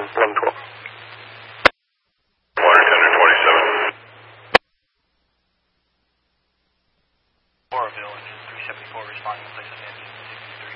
1112. Water tender 27. Oroville, engine 374, responding to place of engine